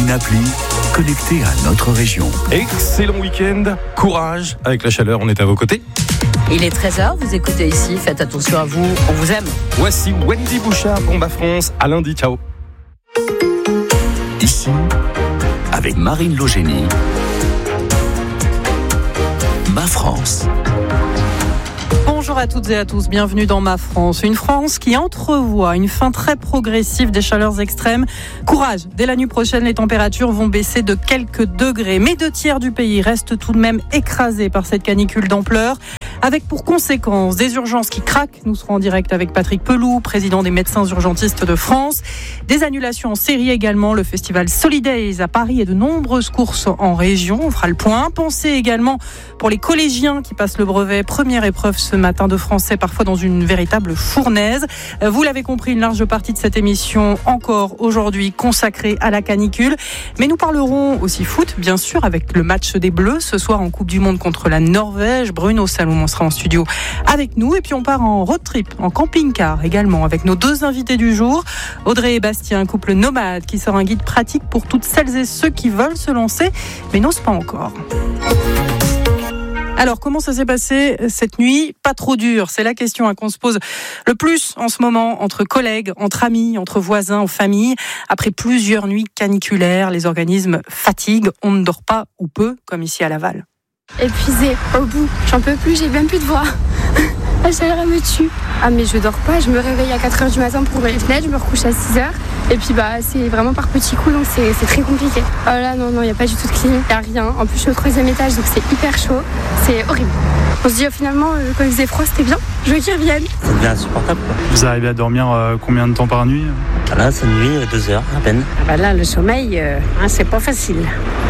une appli connectée à notre région. Excellent week-end, courage avec la chaleur, on est à vos côtés. Il est 13h, vous écoutez ici, faites attention à vous, on vous aime. Voici Wendy Bouchard pour Ma France, à lundi, ciao. Ici, avec Marine Logénie, Ma France. Bonjour à toutes et à tous, bienvenue dans Ma France. Une France qui entrevoit une fin très progressive des chaleurs extrêmes. Courage, dès la nuit prochaine, les températures vont baisser de quelques degrés. Mais 2/3 du pays restent tout de même écrasés par cette canicule d'ampleur. Avec pour conséquence des urgences qui craquent. Nous serons en direct avec Patrick Pelou, président des médecins urgentistes de France. Des annulations en série également, le festival Solidays à Paris et de nombreuses courses en région. On fera le point. Pensez également pour les collégiens qui passent le brevet. Première épreuve ce matin de français, parfois dans une véritable fournaise. Vous l'avez compris, une large partie de cette émission encore aujourd'hui consacrée à la canicule. Mais nous parlerons aussi foot, bien sûr, avec le match des Bleus ce soir en Coupe du Monde contre la Norvège. Bruno Salomon sera en studio avec nous et puis on part en road trip, en camping-car également avec nos deux invités du jour. Audrey et Bastien, un couple nomade qui sera un guide pratique pour toutes celles et ceux qui veulent se lancer mais n'osent pas encore. Alors, comment ça s'est passé cette nuit ? Pas trop dur, c'est la question qu'on se pose le plus en ce moment, entre collègues, entre amis, entre voisins, en famille. Après plusieurs nuits caniculaires, les organismes fatiguent, on ne dort pas ou peu, comme ici à Laval. Épuisée, au bout, j'en peux plus, j'ai même plus de voix. La chaleur me tue. Ah mais je dors pas, je me réveille à 4h du matin pour ouvrir les fenêtres, je me recouche à 6h. Et puis c'est vraiment par petits coups, donc c'est très compliqué. Oh là non, il n'y a pas du tout de clim, il n'y a rien. En plus je suis au 3e étage, donc c'est hyper chaud, c'est horrible. On se dit finalement, quand il faisait froid, c'était bien, je veux qu'ils reviennent. C'est bien insupportable quoi. Vous arrivez à dormir combien de temps par nuit ? Là, cette nuit, 2 heures à peine. Là, le sommeil, c'est pas facile.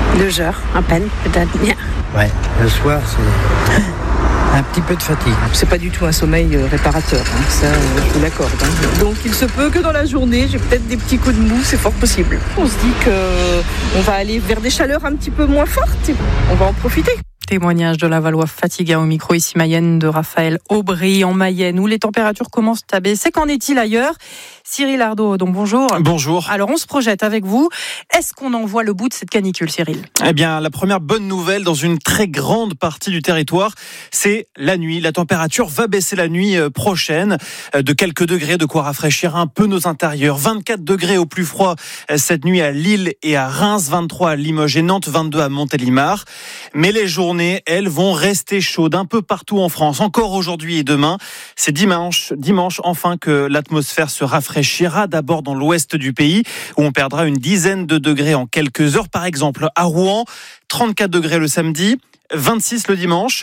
2 heures à peine, peut-être bien. Ouais, le soir, c'est un petit peu de fatigue. C'est pas du tout un sommeil réparateur, ça je vous l'accorde. Donc il se peut que dans la journée, j'ai peut-être des petits coups de mou, c'est fort possible. On se dit qu'on va aller vers des chaleurs un petit peu moins fortes, on va en profiter. Témoignage de la Valois fatiguée au micro ici Mayenne de Raphaël Aubry en Mayenne où les températures commencent à baisser. Qu'en est-il ailleurs ? Cyril Ardo, donc bonjour. Bonjour. Alors on se projette avec vous. Est-ce qu'on en voit le bout de cette canicule, Cyril ? Eh bien, la première bonne nouvelle dans une très grande partie du territoire, c'est la nuit. La température va baisser la nuit prochaine de quelques degrés, de quoi rafraîchir un peu nos intérieurs. 24 degrés au plus froid cette nuit à Lille et à Reims, 23 à Limoges et Nantes, 22 à Montélimar. Mais les journées, elles, vont rester chaudes un peu partout en France. Encore aujourd'hui et demain, c'est dimanche enfin que l'atmosphère se rafraîchira. D'abord dans l'ouest du pays où on perdra une dizaine de degrés en quelques heures. Par exemple à Rouen, 34 degrés le samedi, 26 le dimanche.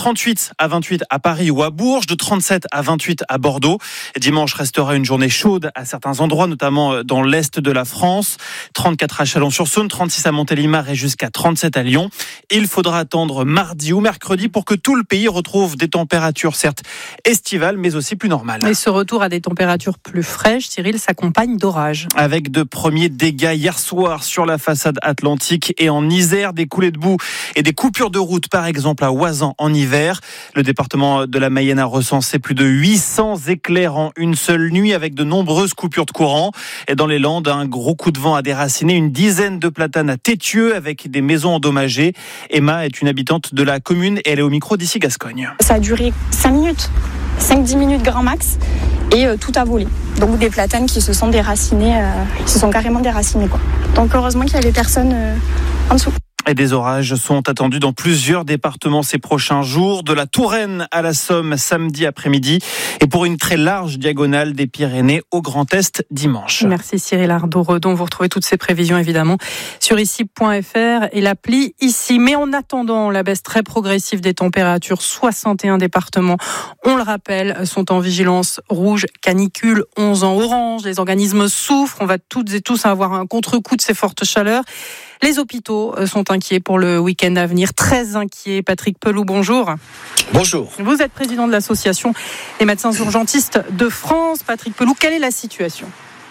38 à 28 à Paris ou à Bourges, de 37 à 28 à Bordeaux. Dimanche restera une journée chaude à certains endroits, notamment dans l'est de la France. 34 à Chalon-sur-Saône, 36 à Montélimar et jusqu'à 37 à Lyon. Il faudra attendre mardi ou mercredi pour que tout le pays retrouve des températures certes estivales, mais aussi plus normales. Et ce retour à des températures plus fraîches, Cyril, s'accompagne d'orages. Avec de premiers dégâts hier soir sur la façade atlantique et en Isère, des coulées de boue et des coupures de route, par exemple à Oisan en hiver. Le département de la Mayenne a recensé plus de 800 éclairs en une seule nuit avec de nombreuses coupures de courant. Et dans les Landes, un gros coup de vent a déraciné une dizaine de platanes à Tétieux avec des maisons endommagées. Emma est une habitante de la commune et elle est au micro d'ici Gascogne. Ça a duré 5 minutes, 5-10 minutes grand max et tout a volé. Donc des platanes qui se sont déracinées, qui se sont carrément déracinées quoi. Donc heureusement qu'il y avait personne en dessous. Et des orages sont attendus dans plusieurs départements ces prochains jours, de la Touraine à la Somme samedi après-midi et pour une très large diagonale des Pyrénées au Grand Est dimanche. Merci Cyril Ardo-Redon. Vous retrouvez toutes ces prévisions évidemment sur ici.fr et l'appli ici. Mais en attendant la baisse très progressive des températures, 61 départements, on le rappelle, sont en vigilance rouge, canicule, 11 en orange. Les organismes souffrent. On va toutes et tous avoir un contre-coup de ces fortes chaleurs. Les hôpitaux sont inquiets pour le week-end à venir, très inquiets. Patrick Pelou, bonjour. Bonjour. Vous êtes président de l'association des médecins urgentistes de France. Patrick Pelou, quelle est la situation ?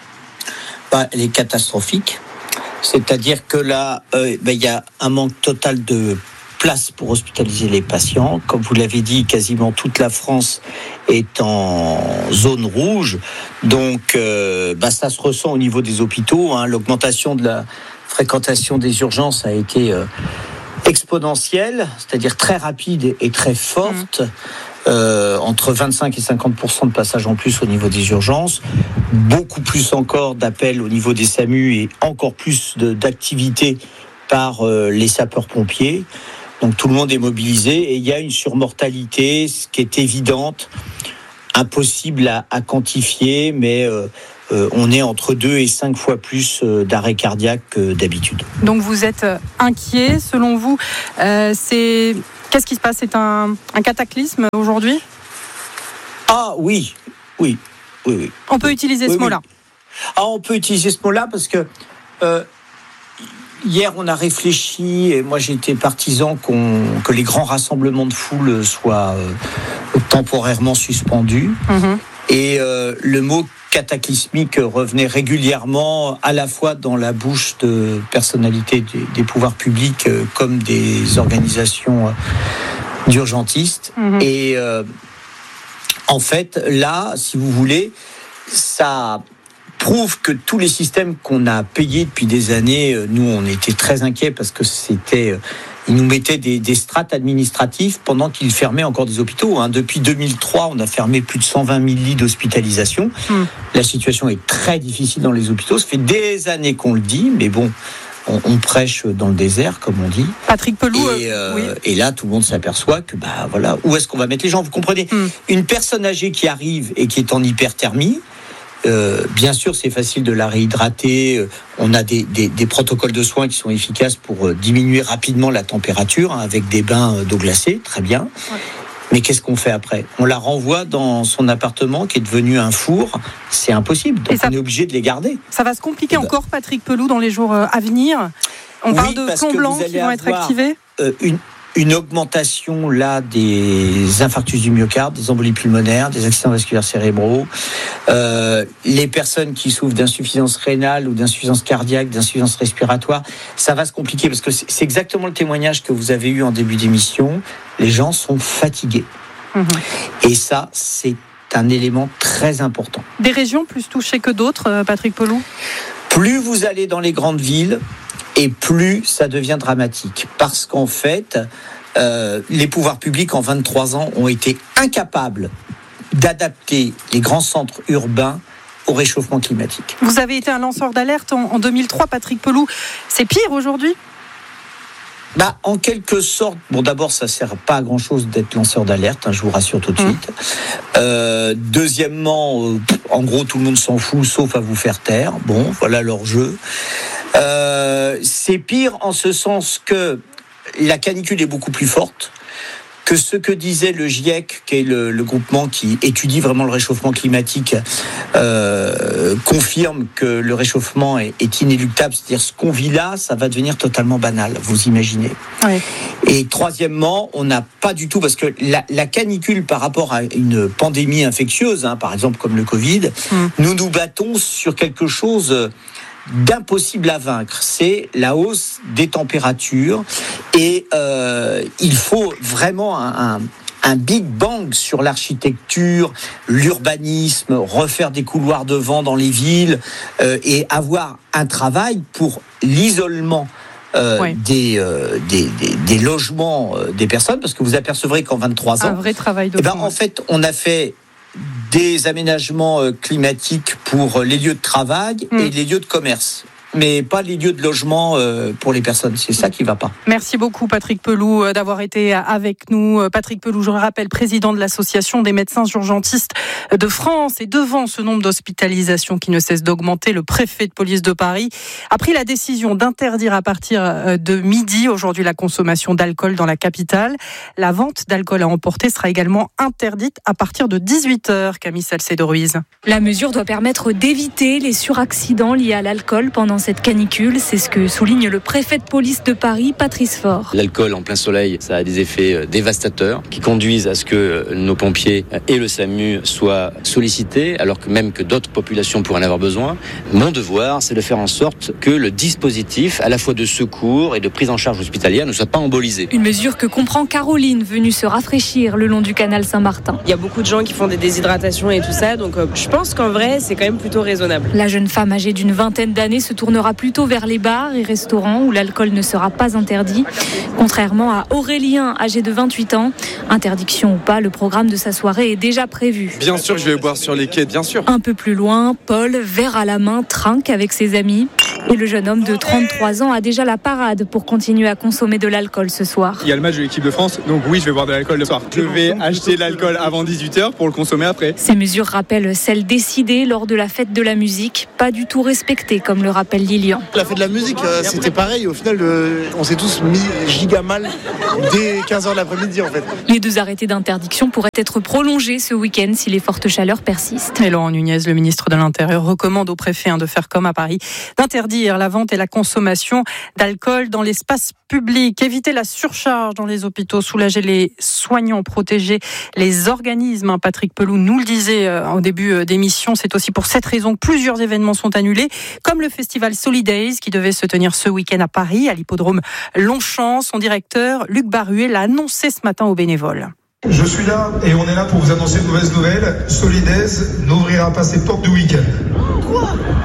Elle est catastrophique. C'est-à-dire que là, il y a un manque total de place pour hospitaliser les patients. Comme vous l'avez dit, quasiment toute la France est en zone rouge. Donc, ça se ressent au niveau des hôpitaux. L'augmentation de la fréquentation des urgences a été exponentielle, c'est-à-dire très rapide et très forte. Entre 25 et 50% de passages en plus au niveau des urgences, beaucoup plus encore d'appels au niveau des SAMU et encore plus d'activités par les sapeurs-pompiers. Donc tout le monde est mobilisé et il y a une surmortalité, ce qui est évidente, impossible à quantifier, mais on est entre 2 et 5 fois plus d'arrêts cardiaques que d'habitude. Donc vous êtes inquiet, selon vous, qu'est-ce qui se passe ? C'est un cataclysme aujourd'hui ? Ah oui. On peut utiliser ce mot-là. Ah, on peut utiliser ce mot-là parce que hier on a réfléchi, et moi j'étais partisan que les grands rassemblements de foule soient temporairement suspendus. Et le mot cataclysmique revenait régulièrement à la fois dans la bouche de personnalités des pouvoirs publics comme des organisations d'urgentistes. Et en fait, là, si vous voulez, ça prouve que tous les systèmes qu'on a payés depuis des années, nous, on était très inquiets parce que ils nous mettaient des strates administratifs pendant qu'ils fermaient encore des hôpitaux. Depuis 2003, on a fermé plus de 120 000 lits d'hospitalisation. La situation est très difficile dans les hôpitaux. Ça fait des années qu'on le dit, mais bon, on prêche dans le désert, comme on dit. Patrick Pelloux. Et là, tout le monde s'aperçoit que, voilà, où est-ce qu'on va mettre les gens ? Vous comprenez ? Une personne âgée qui arrive et qui est en hyperthermie, bien sûr, c'est facile de la réhydrater. On a des protocoles de soins qui sont efficaces pour diminuer rapidement la température avec des bains d'eau glacée, très bien. Mais qu'est-ce qu'on fait après ? On la renvoie dans son appartement qui est devenu un four. C'est impossible. Donc on est obligé de les garder. Ça va se compliquer encore, Patrick Pelloux, dans les jours à venir. On parle de plombs blancs qui vont être activés. Une augmentation là des infarctus du myocarde, des embolies pulmonaires, des accidents vasculaires cérébraux, les personnes qui souffrent d'insuffisance rénale ou d'insuffisance cardiaque, d'insuffisance respiratoire, ça va se compliquer parce que c'est exactement le témoignage que vous avez eu en début d'émission. Les gens sont fatigués. Et ça, c'est un élément très important. Des régions plus touchées que d'autres, Patrick Pelloux ? Plus vous allez dans les grandes villes, et plus ça devient dramatique. Parce qu'en fait, les pouvoirs publics, en 23 ans, ont été incapables d'adapter les grands centres urbains au réchauffement climatique. Vous avez été un lanceur d'alerte en 2003, Patrick Pelloux. C'est pire aujourd'hui ? En quelque sorte, d'abord, ça ne sert pas à grand-chose d'être lanceur d'alerte, je vous rassure tout de suite. Deuxièmement, en gros, tout le monde s'en fout, sauf à vous faire taire. Bon, voilà leur jeu. C'est pire en ce sens que la canicule est beaucoup plus forte que ce que disait le GIEC, qui est le groupement qui étudie vraiment le réchauffement climatique, confirme que le réchauffement est inéluctable. C'est-à-dire ce qu'on vit là, ça va devenir totalement banal, vous imaginez. Et troisièmement, on n'a pas du tout, parce que la canicule par rapport à une pandémie infectieuse, par exemple comme le Covid, nous battons sur quelque chose d'impossible à vaincre, c'est la hausse des températures et il faut vraiment un big bang sur l'architecture, l'urbanisme, refaire des couloirs de vent dans les villes et avoir un travail pour l'isolement des logements des personnes, parce que vous apercevrez qu'en 23 ans, un vrai travail de fond. En fait, on a fait des aménagements climatiques pour les lieux de travail et les lieux de commerce, mais pas les lieux de logement pour les personnes. C'est ça qui ne va pas. Merci beaucoup, Patrick Pelloux, d'avoir été avec nous. Patrick Pelloux, je le rappelle, président de l'Association des médecins urgentistes de France. Et devant ce nombre d'hospitalisations qui ne cesse d'augmenter, le préfet de police de Paris a pris la décision d'interdire à partir de midi aujourd'hui la consommation d'alcool dans la capitale. La vente d'alcool à emporter sera également interdite à partir de 18h, Camille Salcedo-Ruiz. La mesure doit permettre d'éviter les suraccidents liés à l'alcool pendant cette canicule. C'est ce que souligne le préfet de police de Paris, Patrice Faure. L'alcool en plein soleil, ça a des effets dévastateurs qui conduisent à ce que nos pompiers et le SAMU soient sollicités, alors que même que d'autres populations pourraient en avoir besoin. Mon devoir, c'est de faire en sorte que le dispositif, à la fois de secours et de prise en charge hospitalière, ne soit pas embolisé. Une mesure que comprend Caroline, venue se rafraîchir le long du canal Saint-Martin. Il y a beaucoup de gens qui font des déshydratations et tout ça, donc je pense qu'en vrai, c'est quand même plutôt raisonnable. La jeune femme âgée d'une vingtaine d'années se tourne tournera plutôt vers les bars et restaurants où l'alcool ne sera pas interdit. Contrairement à Aurélien, âgé de 28 ans, interdiction ou pas, le programme de sa soirée est déjà prévu. Bien sûr que je vais boire sur les quais, bien sûr. Un peu plus loin, Paul, verre à la main, trinque avec ses amis. Et le jeune homme de 33 ans a déjà la parade pour continuer à consommer de l'alcool ce soir. Il y a le match de l'équipe de France, donc oui, je vais boire de l'alcool le soir. Je vais acheter de l'alcool avant 18h pour le consommer après. Ces mesures rappellent celles décidées lors de la fête de la musique, pas du tout respectées, comme le rappelle Lilian. La fête de la musique, c'était pareil. Au final, on s'est tous mis giga mal dès 15h de l'après-midi, en fait. Les 2 arrêtés d'interdiction pourraient être prolongés ce week-end si les fortes chaleurs persistent. Et Laurent Nunez, le ministre de l'Intérieur, recommande au préfet de faire comme à Paris, d'interdire la vente et la consommation d'alcool dans l'espace public, éviter la surcharge dans les hôpitaux, soulager les soignants, protéger les organismes. Patrick Pelou nous le disait au début d'émission, c'est aussi pour cette raison que plusieurs événements sont annulés, comme le festival Solidays qui devait se tenir ce week-end à Paris, à l'hippodrome Longchamp. Son directeur, Luc Barruet, l'a annoncé ce matin aux bénévoles. Je suis là et on est là pour vous annoncer une mauvaise nouvelle. Solidays n'ouvrira pas ses portes du week-end. Quoi ?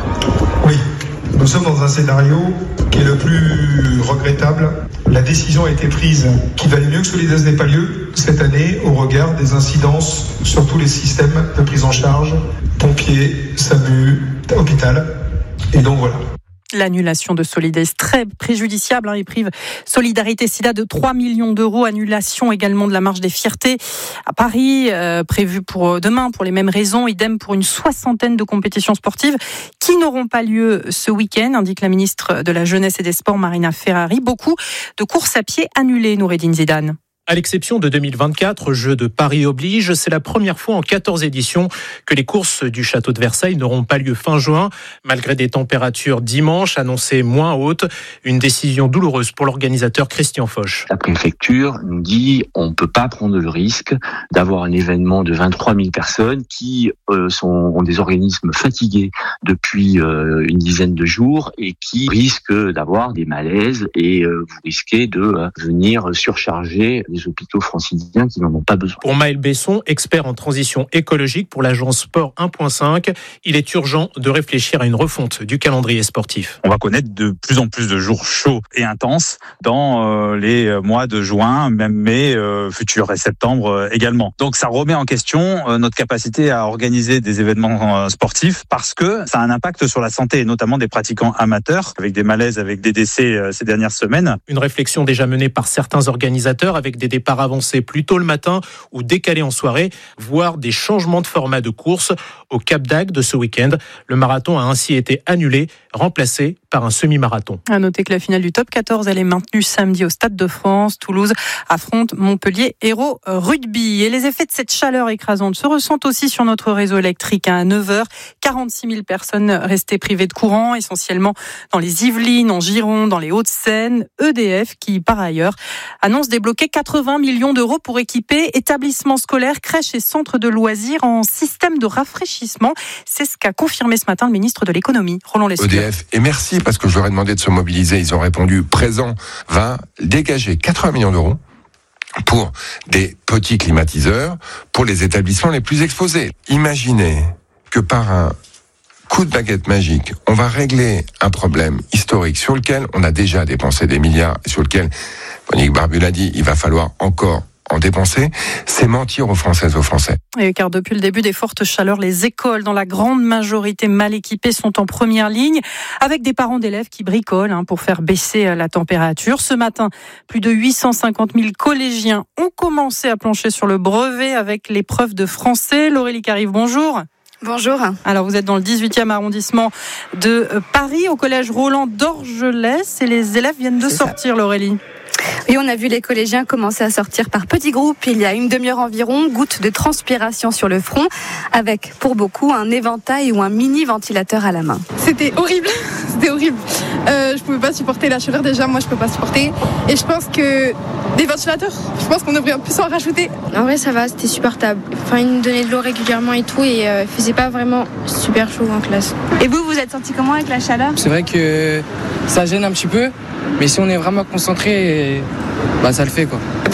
Oui. Nous sommes dans un scénario qui est le plus regrettable. La décision a été prise qu'il valait mieux que Solidays n'ait pas lieu cette année au regard des incidences sur tous les systèmes de prise en charge, pompiers, SAMU, hôpital. Et donc voilà. L'annulation de Solidays, très préjudiciable, et prive Solidarité Sida de 3 millions d'euros. Annulation également de la marche des fiertés à Paris, prévue pour demain pour les mêmes raisons. Idem pour une 60aine de compétitions sportives qui n'auront pas lieu ce week-end, indique la ministre de la Jeunesse et des Sports, Marina Ferrari. Beaucoup de courses à pied annulées, Noureddine Zidane. À l'exception de 2024, Jeux de Paris oblige, c'est la première fois en 14 éditions que les courses du château de Versailles n'auront pas lieu fin juin, malgré des températures dimanche annoncées moins hautes. Une décision douloureuse pour l'organisateur Christian Foch. La préfecture nous dit on ne peut pas prendre le risque d'avoir un événement de 23 000 personnes qui ont des organismes fatigués depuis une dizaine de jours et qui risquent d'avoir des malaises et vous risquez de venir surcharger les hôpitaux franciliens qui n'en ont pas besoin. Pour Maël Besson, expert en transition écologique pour l'agence Sport 1.5, il est urgent de réfléchir à une refonte du calendrier sportif. On va connaître de plus en plus de jours chauds et intenses dans les mois de juin, même mai, futur et septembre également. Donc ça remet en question notre capacité à organiser des événements sportifs parce que ça a un impact sur la santé, et notamment des pratiquants amateurs, avec des malaises, avec des décès ces dernières semaines. Une réflexion déjà menée par certains organisateurs avec des départs avancés plus tôt le matin ou décalés en soirée, voire des changements de format de course. Au Cap d'Agde ce week-end, le marathon a ainsi été annulé, remplacé par un semi-marathon. À noter que la finale du top 14, elle est maintenue samedi au Stade de France. Toulouse affronte Montpellier Hérault Rugby. Et les effets de cette chaleur écrasante se ressentent aussi sur notre réseau électrique. À 9h, 46 000 personnes restées privées de courant, essentiellement dans les Yvelines, en Gironde, dans les Hauts-de-Seine. EDF qui, par ailleurs, annonce débloquer 80 millions d'euros pour équiper établissements scolaires, crèches et centres de loisirs en système de rafraîchissement. C'est ce qu'a confirmé ce matin le ministre de l'économie, Roland Lescure. EDF, et merci parce que je leur ai demandé de se mobiliser. Ils ont répondu présent, va dégager 80 millions d'euros pour des petits climatiseurs pour les établissements les plus exposés. Imaginez que par un coup de baguette magique, on va régler un problème historique sur lequel on a déjà dépensé des milliards et sur lequel, Monique Barbu l'a dit, il va falloir encore en dépenser, c'est mentir aux Françaises et aux Français. Et car depuis le début des fortes chaleurs, les écoles, dans la grande majorité mal équipées, sont en première ligne, avec des parents d'élèves qui bricolent pour faire baisser la température. Ce matin, plus de 850 000 collégiens ont commencé à plancher sur le brevet avec l'épreuve de français. Laurélie Carive, bonjour. Bonjour. Alors vous êtes dans le 18e arrondissement de Paris, au collège Roland d'Orgelès, et les élèves viennent de sortir, Laurélie. Oui, on a vu les collégiens commencer à sortir par petits groupes il y a une demi-heure environ, gouttes de transpiration sur le front, avec pour beaucoup un éventail ou un mini ventilateur à la main. C'était horrible, c'était horrible. Je pouvais pas supporter la chaleur déjà, moi je peux pas supporter. Et je pense que des ventilateurs, je pense qu'on devrait plus en rajouter. En vrai ça va, c'était supportable. Enfin ils nous donnaient de l'eau régulièrement et tout, et il faisait pas vraiment super chaud en classe. Et vous êtes senti comment avec la chaleur ? C'est vrai que ça gêne un petit peu, mais si on est vraiment concentré, ça le fait quoi.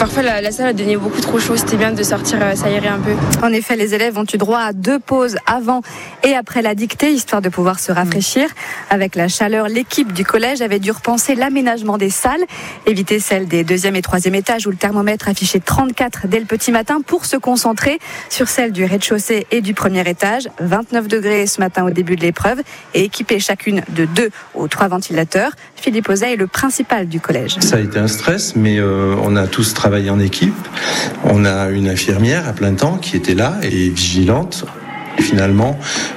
Parfois la salle a donné beaucoup trop chaud, c'était bien de sortir s'aérer un peu. En effet, les élèves ont eu droit à 2 pauses avant et après la dictée, histoire de pouvoir se rafraîchir. Avec la chaleur, l'équipe du collège avait dû repenser l'aménagement des salles, éviter celle des 2e et 3e étages où le thermomètre affichait 34 dès le petit matin pour se concentrer sur celle du rez-de-chaussée et du premier étage. 29 degrés ce matin au début de l'épreuve et équipées chacune de 2 ou 3 ventilateurs. Philippe Ozet est le principal du collège. Ça a été un stress, mais on a tous travaillé en équipe. On a une infirmière à plein temps qui était là et vigilante. Et finalement,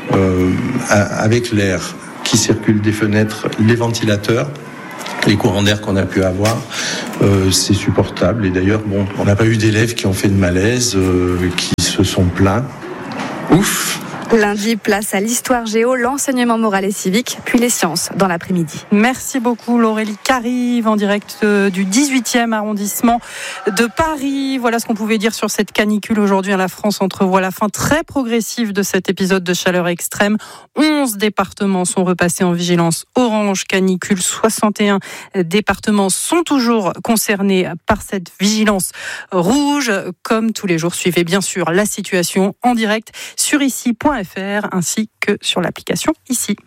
avec l'air qui circule des fenêtres, les ventilateurs, les courants d'air qu'on a pu avoir, c'est supportable. Et d'ailleurs, on n'a pas eu d'élèves qui ont fait de malaise, qui se sont plaints. Ouf! Lundi, place à l'histoire géo, l'enseignement moral et civique, puis les sciences dans l'après-midi. Merci beaucoup Laurélie Carive en direct du 18e arrondissement de Paris. Voilà ce qu'on pouvait dire sur cette canicule aujourd'hui. La France entrevoit la fin très progressive de cet épisode de chaleur extrême. 11 départements sont repassés en vigilance orange canicule. 61 départements sont toujours concernés par cette vigilance rouge. Comme tous les jours, suivez bien sûr la situation en direct sur ici.fr ainsi que sur l'application Ici.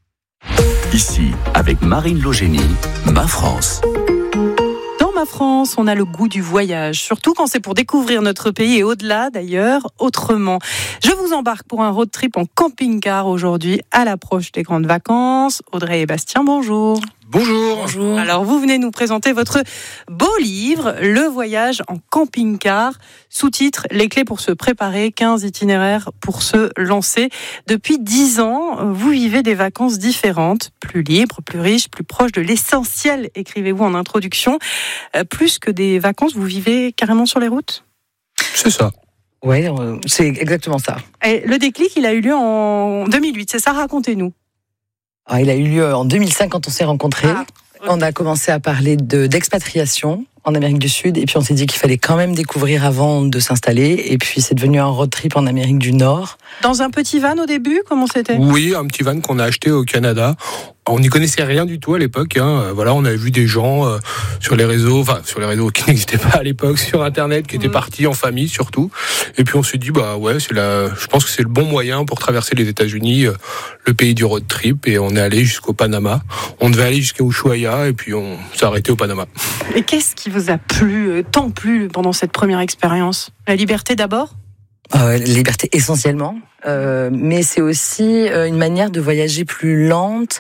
Ici, avec Marine Logénie, Ma France. Dans Ma France, on a le goût du voyage, surtout quand c'est pour découvrir notre pays et au-delà d'ailleurs, autrement. Je vous embarque pour un road trip en camping-car aujourd'hui à l'approche des grandes vacances. Audrey et Bastien, bonjour. Bonjour. Alors, vous venez nous présenter votre beau livre, Le voyage en camping-car, sous-titre « Les clés pour se préparer, 15 itinéraires pour se lancer ». Depuis 10 ans, vous vivez des vacances différentes, plus libres, plus riches, plus proches de l'essentiel, écrivez-vous en introduction. Plus que des vacances, vous vivez carrément sur les routes ? C'est ça. Oui, c'est exactement ça. Et le déclic, il a eu lieu en 2008, c'est ça ? Racontez-nous. Alors, il a eu lieu en 2005 quand on s'est rencontrés. Okay. On a commencé à parler d'expatriation en Amérique du Sud et puis on s'est dit qu'il fallait quand même découvrir avant de s'installer et puis c'est devenu un road trip en Amérique du Nord. Dans un petit van au début, comment c'était ? Oui, un petit van qu'on a acheté au Canada. On n'y connaissait rien du tout à l'époque. Voilà, on avait vu des gens sur les réseaux qui n'existaient pas à l'époque, sur Internet, qui étaient partis en famille surtout. Et puis on s'est dit, je pense que c'est le bon moyen pour traverser les États-Unis, le pays du road trip. Et on est allé jusqu'au Panama. On devait aller jusqu'à Ushuaia et puis on s'est arrêté au Panama. Et qu'est-ce qui vous a tant plu pendant cette première expérience ? La liberté d'abord ? La liberté essentiellement, mais c'est aussi une manière de voyager plus lente.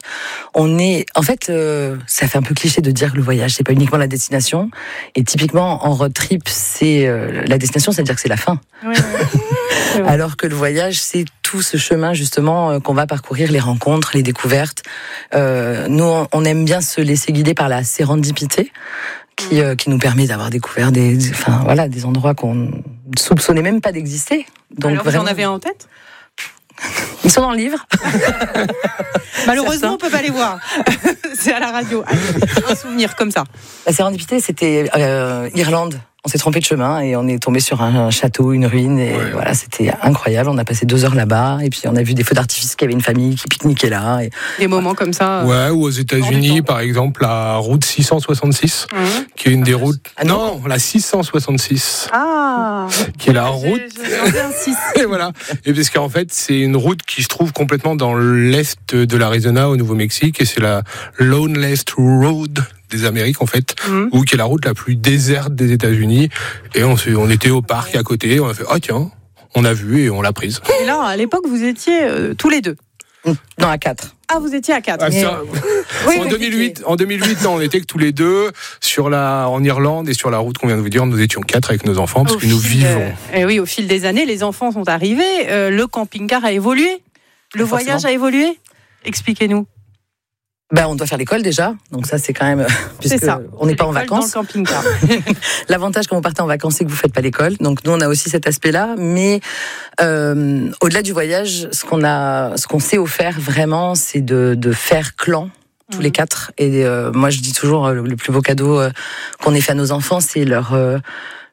Ça fait un peu cliché de dire que le voyage c'est pas uniquement la destination. Et typiquement en road trip, c'est la destination, c'est-à-dire que c'est la fin. Oui. Alors que le voyage, c'est tout ce chemin justement qu'on va parcourir, les rencontres, les découvertes. Nous, on aime bien se laisser guider par la sérendipité. Qui nous permet d'avoir découvert des endroits qu'on ne soupçonnait même pas d'exister. Donc alors, vous en avez un en tête ? Ils sont dans le livre. Malheureusement, on ne peut pas les voir. C'est à la radio. Allez, un souvenir comme ça. La sérendipité, c'était Irlande. On s'est trompé de chemin et on est tombé sur un château, une ruine et voilà, c'était incroyable. On a passé 2 heures là-bas et puis on a vu des feux d'artifice, qu'il y avait une famille qui pique-niquait là. Et... Des moments comme ça. Ouais, ou aux États-Unis, par exemple, la route 666, qui est une des routes. Non, la 666. Qui est la route. Et voilà. Et parce qu'en fait, c'est une route qui se trouve complètement dans l'est de l'Arizona, au Nouveau-Mexique, et c'est la Loneliest Road des Amériques en fait, qui est la route la plus déserte des États-Unis. Et on était au parc à côté, on a fait tiens, on a vu et on l'a prise. Et là, à l'époque, vous étiez tous les deux. Non, à 4. Ah, vous étiez à 4. En 2008, non, on était que tous les deux en Irlande et sur la route qu'on vient de vous dire, nous étions 4 avec nos enfants parce que nous vivons. Et oui, au fil des années, les enfants sont arrivés, le camping-car a évolué, le voyage a évolué. Expliquez-nous. On doit faire l'école déjà, donc ça c'est quand même puisque on n'est pas en vacances. Dans le camping-car. L'avantage quand vous partez en vacances, c'est que vous faites pas l'école. Donc nous on a aussi cet aspect-là, mais au-delà du voyage, ce qu'on s'est offert vraiment, c'est de faire clan tous les 4. Et moi je dis toujours le plus beau cadeau qu'on ait fait à nos enfants, c'est leur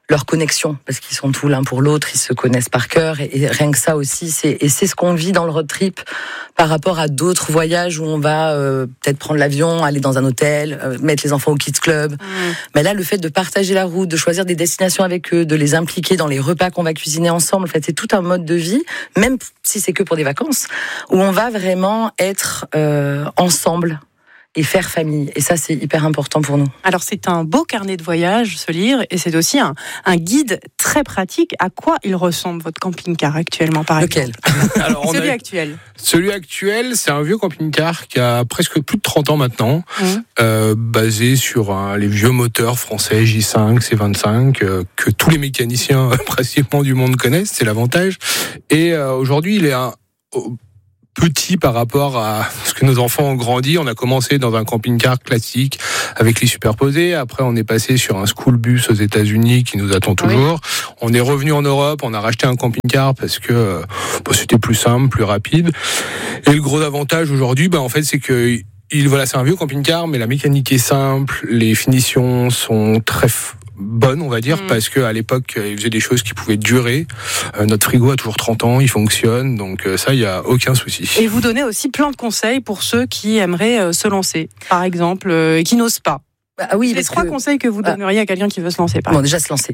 leur connexion, parce qu'ils sont tout l'un pour l'autre, ils se connaissent par cœur, et rien que ça aussi, c'est ce qu'on vit dans le road trip par rapport à d'autres voyages où on va peut-être prendre l'avion, aller dans un hôtel, mettre les enfants au kids club. Mais là, le fait de partager la route, de choisir des destinations avec eux, de les impliquer dans les repas qu'on va cuisiner ensemble, en fait, c'est tout un mode de vie, même si c'est que pour des vacances, où on va vraiment être ensemble et faire famille. Et ça, c'est hyper important pour nous. Alors, c'est un beau carnet de voyage, ce livre, et c'est aussi un guide très pratique. À quoi il ressemble, votre camping-car actuellement, par exemple ? Lequel ? Alors, Celui actuel. Celui actuel, c'est un vieux camping-car qui a presque plus de 30 ans maintenant, basé sur les vieux moteurs français J5, C25, que tous les mécaniciens pratiquement du monde connaissent, c'est l'avantage. Et aujourd'hui, il est petit par rapport à ce que nos enfants ont grandi. On a commencé dans un camping-car classique avec les superposés. Après, on est passé sur un school bus aux États-Unis qui nous attend toujours. Oui. On est revenu en Europe. On a racheté un camping-car parce que c'était plus simple, plus rapide. Et le gros avantage aujourd'hui, en fait, c'est que c'est un vieux camping-car, mais la mécanique est simple. Les finitions sont très bonne, on va dire, parce qu'à l'époque, il faisait des choses qui pouvaient durer. Notre frigo a toujours 30 ans, il fonctionne, donc ça, il n'y a aucun souci. Et vous donnez aussi plein de conseils pour ceux qui aimeraient se lancer, par exemple, et qui n'osent pas. Oui, les 3 conseils que vous donneriez à quelqu'un qui veut se lancer, déjà se lancer.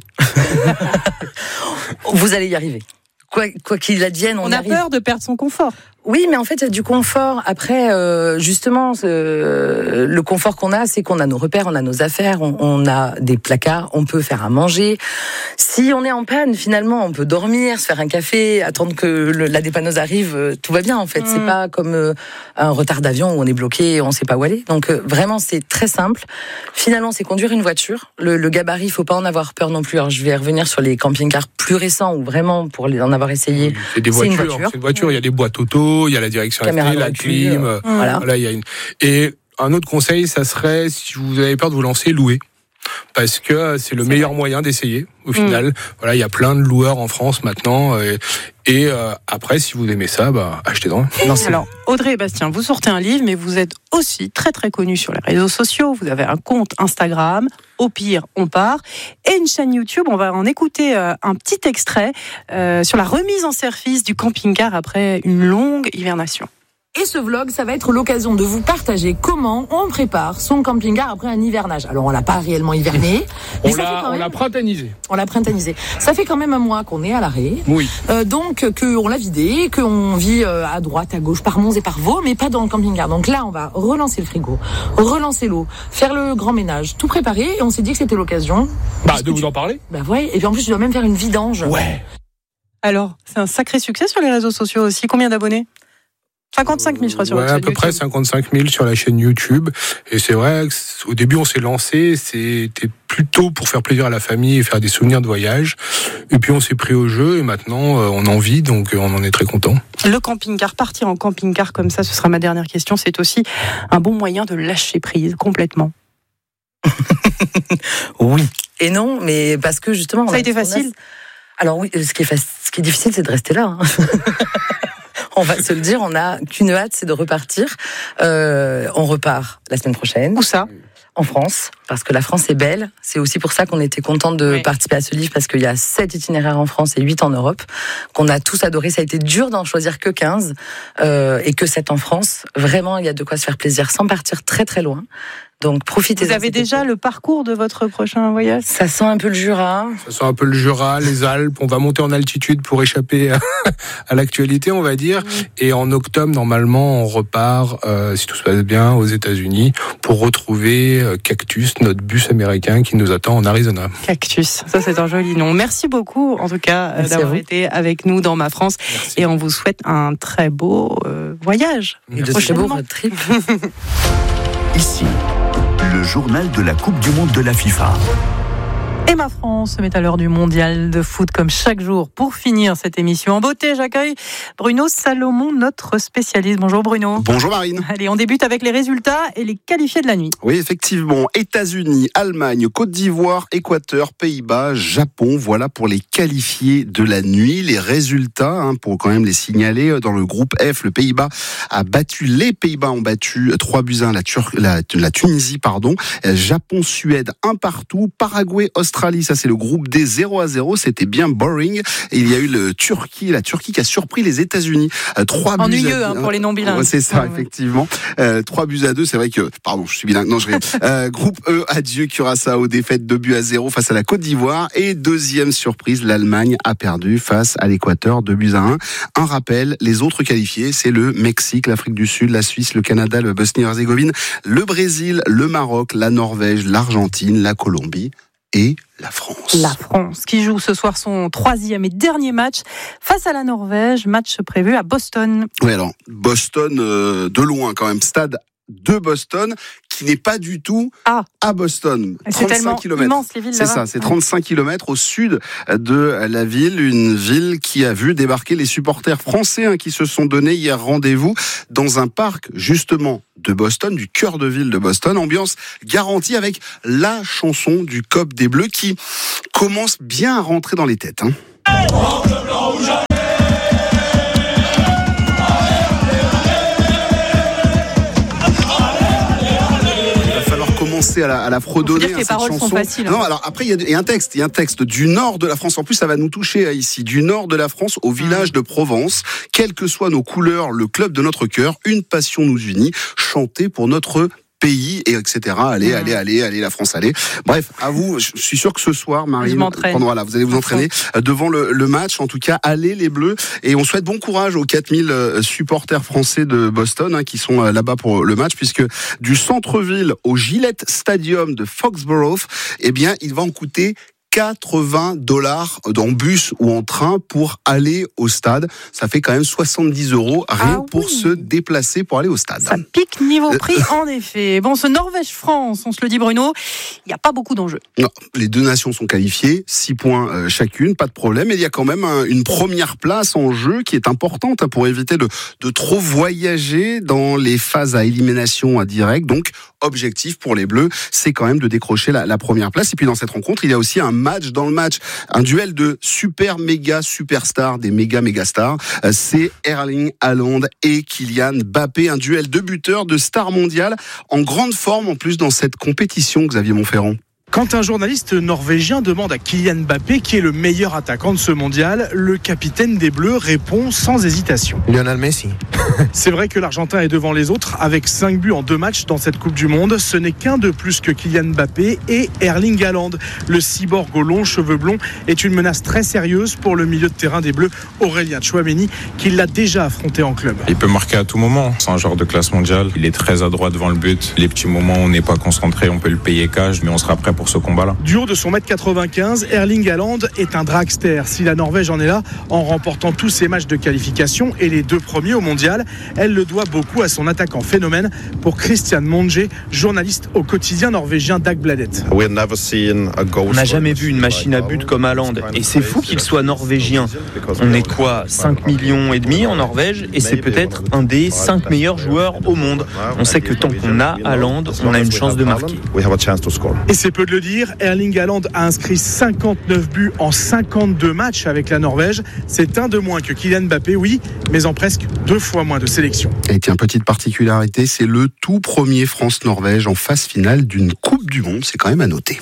Vous allez y arriver. Quoi qu'il advienne, on arrive. On a peur de perdre son confort. Oui, mais en fait, il y a du confort. Après, justement, le confort qu'on a, c'est qu'on a nos repères, on a nos affaires, on a des placards, on peut faire à manger. Si on est en panne, finalement, on peut dormir, se faire un café, attendre que la dépanneuse arrive, tout va bien, en fait. C'est pas comme un retard d'avion où on est bloqué, on sait pas où aller. Donc, vraiment, c'est très simple. Finalement, c'est conduire une voiture. Le gabarit, il faut pas en avoir peur non plus. Alors, je vais revenir sur les camping-cars plus récents, où vraiment, pour en avoir essayé, c'est une voiture. Il y a des boîtes auto, il y a la direction caméra la clim, voilà, il y a Et un autre conseil, ça serait, si vous avez peur de vous lancer, louer. Parce que c'est le meilleur moyen d'essayer, au final. Voilà, il y a plein de loueurs en France maintenant. Et après, si vous aimez ça, achetez-en. Alors, Audrey et Bastien, vous sortez un livre, mais vous êtes aussi très très connus sur les réseaux sociaux. Vous avez un compte Instagram, Au pire, on part, et une chaîne YouTube. On va en écouter un petit extrait sur la remise en service du camping-car après une longue hibernation. Et ce vlog, ça va être l'occasion de vous partager comment on prépare son camping-car après un hivernage. Alors, on l'a pas réellement hiverné. On l'a printaniser. On l'a printaniser. Ça fait quand même un mois qu'on est à l'arrêt. Oui. Donc, qu'on l'a vidé, qu'on vit à droite, à gauche, par Mons et par Vaud, mais pas dans le camping-car. Donc là, on va relancer le frigo, relancer l'eau, faire le grand ménage, tout préparer. Et on s'est dit que c'était l'occasion. De vous en parler. Ouais. Et puis en plus, je dois même faire une vidange. Ouais. Alors, c'est un sacré succès sur les réseaux sociaux aussi. Combien d'abonnés ? 55 000, je crois, sur la chaîne à peu près 55 000 sur la chaîne YouTube. Et c'est vrai qu'au début, on s'est lancé, c'était plutôt pour faire plaisir à la famille et faire des souvenirs de voyage. Et puis, on s'est pris au jeu et maintenant, on en vit, donc on en est très content. Le camping-car, partir en camping-car comme ça, ce sera ma dernière question. C'est aussi un bon moyen de lâcher prise complètement. Oui et non, mais parce que justement... Ça a été facile ? Alors oui, ce qui est difficile, c'est de rester là. On va se le dire, on n'a qu'une hâte, c'est de repartir. On repart la semaine prochaine. Où ça ? En France, parce que la France est belle. C'est aussi pour ça qu'on était content de participer à ce livre, parce qu'il y a 7 itinéraires en France et 8 en Europe, qu'on a tous adoré. Ça a été dur d'en choisir que 15, et que 7 en France. Vraiment, il y a de quoi se faire plaisir sans partir très très loin. Donc profitez. Vous avez déjà le parcours de votre prochain voyage ? Ça sent un peu le Jura. Ça sent un peu le Jura, les Alpes. On va monter en altitude pour échapper à l'actualité, on va dire. Et en octobre, normalement, on repart, si tout se passe bien, aux États-Unis pour retrouver Cactus, notre bus américain qui nous attend en Arizona. Cactus, ça c'est un joli nom. Merci beaucoup, en tout cas, d'avoir été avec nous dans Ma France. Merci. Et on vous souhaite un très beau voyage. Et de très beaux road trip. Ici, le journal de la Coupe du Monde de la FIFA. Et Ma France se met à l'heure du mondial de foot comme chaque jour. Pour finir cette émission en beauté, j'accueille Bruno Salomon, notre spécialiste. Bonjour Bruno. Bonjour Marine. Allez, on débute avec les résultats et les qualifiés de la nuit. Oui, effectivement. États-Unis, Allemagne, Côte d'Ivoire, Équateur, Pays-Bas, Japon. Voilà pour les qualifiés de la nuit. Les résultats, pour quand même les signaler. Dans le groupe F, les Pays-Bas ont battu 3-1 la Tunisie, Japon, Suède, 1-1. Paraguay, Australie, Australie, ça c'est le groupe D, 0-0, c'était bien boring. Et il y a eu la Turquie qui a surpris les États-Unis. 3 buts ennuyeux pour les non-bilingues. C'est ça, effectivement. 3-2, c'est vrai que, pardon, je suis bilingue, non, je rigole. Groupe E, adieu Curaçao, défaite 2-0 face à la Côte d'Ivoire. Et deuxième surprise, l'Allemagne a perdu face à l'Équateur, 2-1. Un rappel, les autres qualifiés, c'est le Mexique, l'Afrique du Sud, la Suisse, le Canada, le Bosnie-Herzégovine, le Brésil, le Maroc, la Norvège, l'Argentine, la Colombie et la France. La France qui joue ce soir son 3e et dernier match face à la Norvège, match prévu à Boston. Oui, alors Boston de loin quand même, stade de Boston qui n'est pas du tout à Boston. C'est tellement immense les villes là-bas. C'est ça, c'est 35 km au sud de la ville, une ville qui a vu débarquer les supporters français qui se sont donné hier rendez-vous dans un parc justement de Boston, du cœur de ville de Boston, ambiance garantie avec la chanson du COP des Bleus qui commence bien à rentrer dans les têtes. Commencer à la fredonner cette chanson. Sont faciles, non, alors après il y a un texte du nord de la France. En plus, ça va nous toucher ici, du nord de la France au village de Provence. Quelles que soient nos couleurs, le club de notre cœur, une passion nous unit. Chanter pour notre pays et etc. Allez, la France, allez. Bref, à vous, je suis sûr que ce soir, Marine, voilà, vous allez vous entraîner devant le match. En tout cas, allez les Bleus. Et on souhaite bon courage aux 4000 supporters français de Boston qui sont là-bas pour le match, puisque du centre-ville au Gillette Stadium de Foxborough, eh bien, il va en coûter $80 en bus ou en train pour aller au stade. Ça fait quand même 70 € rien pour se déplacer pour aller au stade. Ça pique niveau prix, en effet. Bon, ce Norvège-France, on se le dit Bruno, il n'y a pas beaucoup d'enjeux. Non, les deux nations sont qualifiées, 6 points chacune, pas de problème. Et il y a quand même une première place en jeu qui est importante pour éviter de trop voyager dans les phases à élimination directe. Donc, objectif pour les Bleus, c'est quand même de décrocher la première place. Et puis dans cette rencontre, il y a aussi un match dans le match, un duel de super méga superstars, des méga stars. C'est Erling Haaland et Kylian Mbappé, un duel de buteurs, de stars mondiales, en grande forme en plus dans cette compétition, Xavier Montferrand. Quand un journaliste norvégien demande à Kylian Mbappé qui est le meilleur attaquant de ce mondial, le capitaine des Bleus répond sans hésitation. Lionel Messi. C'est vrai que l'Argentin est devant les autres avec 5 buts en 2 matchs dans cette Coupe du Monde. Ce n'est qu'un de plus que Kylian Mbappé et Erling Haaland. Le cyborg aux longs cheveux blonds est une menace très sérieuse pour le milieu de terrain des Bleus, Aurélien Tchouaméni, qui l'a déjà affronté en club. Il peut marquer à tout moment. C'est un joueur de classe mondiale. Il est très adroit devant le but. Les petits moments où on n'est pas concentré, on peut le payer cash, mais on sera prêt pour ce combat-là. Du haut de son 1m95, Erling Haaland est un dragster. Si la Norvège en est là, en remportant tous ses matchs de qualification et les 2 premiers au mondial, elle le doit beaucoup à son attaquant phénomène. Pour Christian Monge, journaliste au quotidien norvégien Dagbladet. On n'a jamais vu une machine à but comme Haaland. Et c'est fou qu'il soit norvégien. On est quoi, 5,5 millions en Norvège, et c'est peut-être un des 5 meilleurs joueurs au monde. On sait que tant qu'on a Haaland, on a une chance de marquer. Et c'est peu de le dire, Erling Haaland a inscrit 59 buts en 52 matchs avec la Norvège. C'est un de moins que Kylian Mbappé, oui, mais en presque 2 fois moins de sélections. Et tiens, petite particularité, c'est le tout premier France-Norvège en phase finale d'une Coupe du Monde. C'est quand même à noter.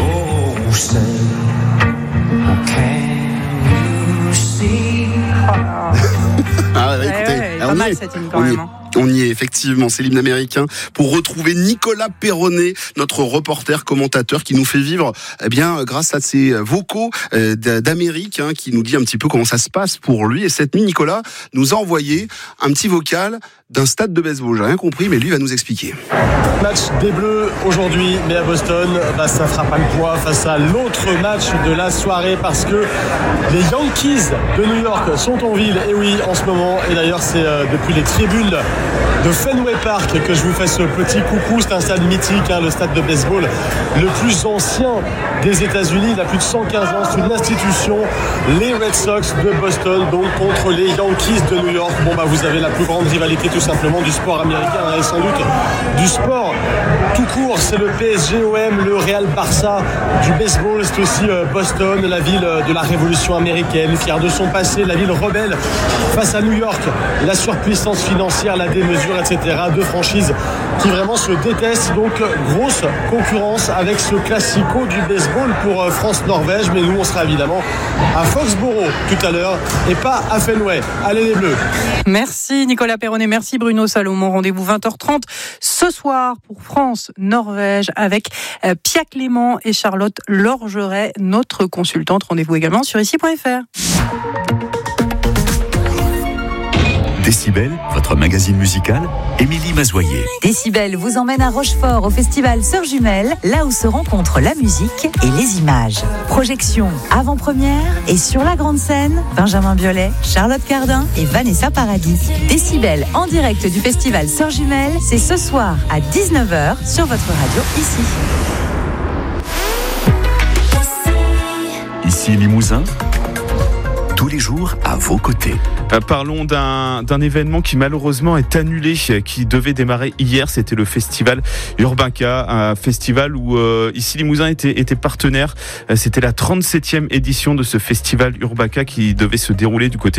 Pas mal cette hymne quand même. On y est, effectivement, c'est l'hymne américain pour retrouver Nicolas Perronnet, notre reporter commentateur qui nous fait vivre, grâce à ses vocaux d'Amérique, qui nous dit un petit peu comment ça se passe pour lui. Et cette nuit, Nicolas nous a envoyé un petit vocal d'un stade de baseball. J'ai rien compris, mais lui va nous expliquer. Match des Bleus aujourd'hui, mais à Boston, ça fera pas le poids face à l'autre match de la soirée parce que les Yankees de New York sont en ville. Et oui, en ce moment. Et d'ailleurs, c'est depuis les tribunes de Fenway Park que je vous fais ce petit coucou. C'est un stade mythique, le stade de baseball le plus ancien des États-Unis. Il a plus de 115 ans. C'est une institution. Les Red Sox de Boston, donc contre les Yankees de New York. Vous avez la plus grande rivalité tout simplement du sport américain et sans doute du sport tout court. C'est le PSG-OM, le Real Barça du baseball. C'est aussi Boston, la ville de la révolution américaine, fière de son passé, la ville rebelle face à New York, la surpuissance financière, la démesure, etc. Deux franchises qui vraiment se détestent. Donc grosse concurrence avec ce classico du baseball pour France-Norvège. Mais nous, on sera évidemment à Foxborough tout à l'heure et pas à Fenway. Allez les Bleus. Merci Nicolas Perronnet, merci Bruno Salomon. Rendez-vous 20h30 ce soir pour France-Norvège avec Pia Clément et Charlotte Lorgeret, notre consultante. Rendez-vous également sur ici.fr. Décibel, votre magazine musical, Émilie Mazoyer. Décibel vous emmène à Rochefort au festival Sœurs Jumelles, là où se rencontrent la musique et les images. Projection, avant-première et sur la grande scène, Benjamin Biolay, Charlotte Cardin et Vanessa Paradis. Décibel en direct du festival Sœurs Jumelles, c'est ce soir à 19h sur votre radio ici. Ici Limousin, tous les jours à vos côtés. Parlons d'un événement qui malheureusement est annulé, qui devait démarrer hier. C'était le festival Urbaca, un festival où ici Limousin était partenaire. C'était la 37e édition de ce festival Urbaca qui devait se dérouler du côté